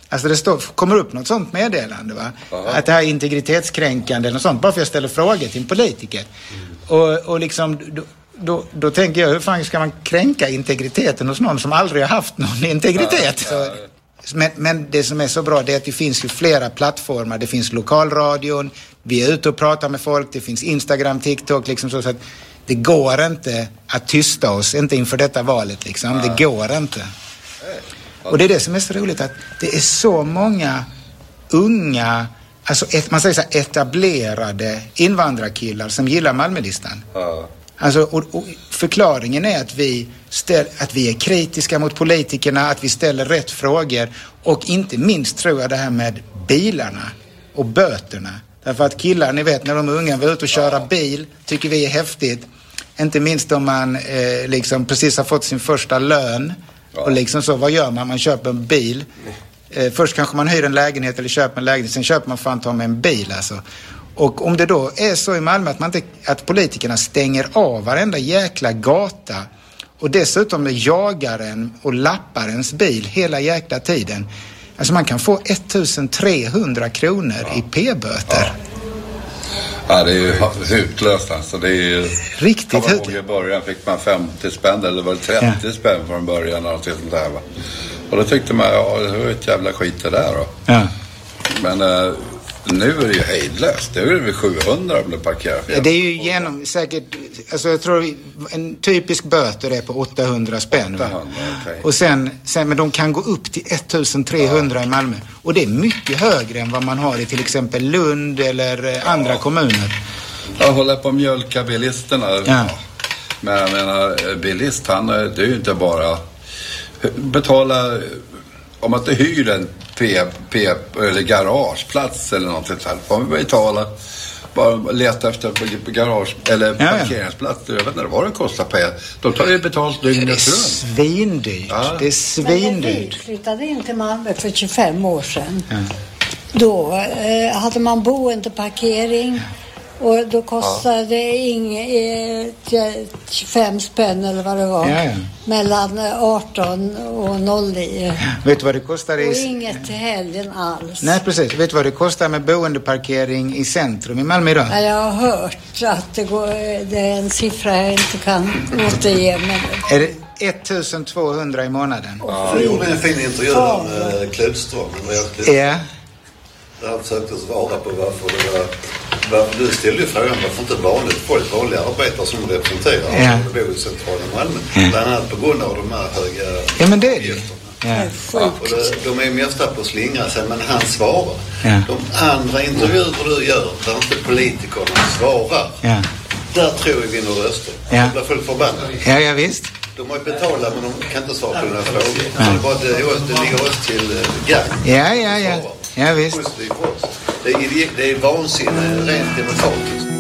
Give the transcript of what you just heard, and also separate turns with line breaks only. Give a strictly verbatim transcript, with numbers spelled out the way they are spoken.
Alltså det står, kommer upp något sånt meddelande, va? Aha. Att det här är integritetskränkande eller något sånt, bara för att jag ställer frågor till en politiker. Mm. Och, och liksom, då, då, då tänker jag, hur fan ska man kränka integriteten hos någon som aldrig har haft någon integritet? Ja, ja, ja. Så, men, men det som är så bra, det är att det finns ju flera plattformar. Det finns lokalradion, vi är ute och pratar med folk, det finns Instagram, TikTok, liksom så, så att det går inte att tysta oss, inte inför detta valet liksom, ja. Det går inte. Och det är det som är så roligt, att det är så många unga, alltså ett, man säger så här, etablerade invandrarkillar som gillar Malmölistan. Ja. Alltså, och, och förklaringen är att vi, ställ, att vi är kritiska mot politikerna, att vi ställer rätt frågor, och inte minst tror jag det här med bilarna och böterna. Därför att killar, ni vet, när de är unga vill ut och köra ja. bil, tycker vi är häftigt. Inte minst om man eh, liksom precis har fått sin första lön. Ja. Och liksom så, vad gör man? Man köper en bil. Eh, först kanske man hyr en lägenhet eller köper en lägenhet. Sen köper man fan ta med en bil alltså. Och om det då är så i Malmö att, man inte, att politikerna stänger av varenda jäkla gata. Och dessutom med jagaren och lapparens bil hela jäkla tiden. Alltså man kan få ettusentrehundra kronor ja. i p-böter. Ja.
Ja, det är ju hutlöst alltså. Det är ju...
Riktigt hutlöst.
I början fick man femtio spänn eller var det trettio ja. spänn från början och sånt där, va? Och då tyckte man, ja, det var ett jävla skit det där då. Ja. Men äh, nu är det ju hejdlöst. Det är väl sjuhundra om du parkerar.
Ja, det är ju genom, säkert, alltså jag tror en typisk böter är på åttahundra spänn. åttahundra, okay. Och sen, sen, men de kan gå upp till ettusentrehundra ja. i Malmö. Och det är mycket högre än vad man har i till exempel Lund eller ja. andra kommuner.
Jag håller på att mjölka bilisterna. Ja. Men jag menar, bilist, han, det är ju inte bara betala, om man inte hyr en P, P, eller garageplats eller något sånt här. Får vi betala, bara leta efter garage eller parkeringsplats. Jag vet inte vad det kostar per. De tar ju betalt dygnet runt.
Det är svindyrt. Ja. Det är svindyrt.
Vi flyttade in till Malmö för tjugofem år sedan. Ja. Då eh, hade man boendeparkering. Och då kostade det inget tjugofem spänn eller vad det var. Ja, ja. Mellan arton och noll nio. Ja.
Vet du vad det kostar i...
Och inget till helgen alls.
Nej, precis. Vet du vad det kostar med boendeparkering i centrum i Malmö idag?
Ja, jag har hört att det, går, det är en siffra jag inte kan återge. Men...
Är det ettusentvåhundra i månaden?
Ja, jag gjorde en fin intervju ja. med Klövström.
Ja.
Jag försökte svara på varför det var... Varför, du ställde ju frågan varför inte vanligt folk, vanliga arbetare som representerar ja. som bor i centrala Malmö. Ja. Bland annat på grund av de här höga
ja, men det är det. Ja.
Ja, och det, de är mest på att slingra sig, men han svarar. Ja. De andra intervjuer du gör där inte politikerna svarar, ja. där tror jag vi vinner röster. Ja. Jag blir fullt förbannad.
Ja, ja, visst.
De har ju betalat, men de kan inte svara på den här frågan. Ja. Så det, bara, det, det ligger oss till gang.
Ja, ja, ja. Ja, visst.
Det är, det är vansinne rent demokratiskt.